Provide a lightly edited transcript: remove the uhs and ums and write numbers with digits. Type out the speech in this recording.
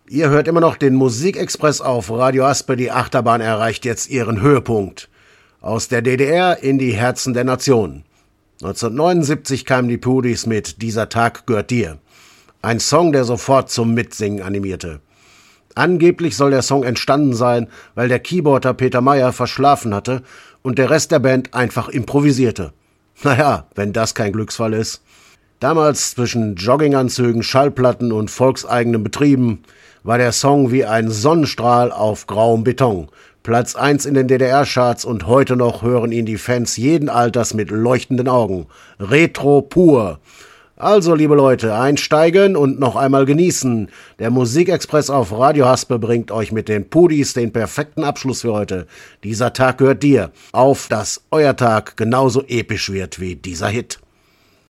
Ihr hört immer noch den Musikexpress auf Radio Aspe. Die Achterbahn erreicht jetzt ihren Höhepunkt. Aus der DDR in die Herzen der Nation. 1979 kamen die Pudis mit Dieser Tag gehört dir. Ein Song, der sofort zum Mitsingen animierte. Angeblich soll der Song entstanden sein, weil der Keyboarder Peter Meyer verschlafen hatte und der Rest der Band einfach improvisierte. Naja, wenn das kein Glücksfall ist. Damals zwischen Jogginganzügen, Schallplatten und volkseigenem Betrieben war der Song wie ein Sonnenstrahl auf grauem Beton. Platz 1 in den DDR-Charts und heute noch hören ihn die Fans jeden Alters mit leuchtenden Augen. Retro pur. Also, liebe Leute, einsteigen und noch einmal genießen. Der Musikexpress auf Radio Haspe bringt euch mit den Pudis den perfekten Abschluss für heute. Dieser Tag gehört dir. Auf, dass euer Tag genauso episch wird wie dieser Hit.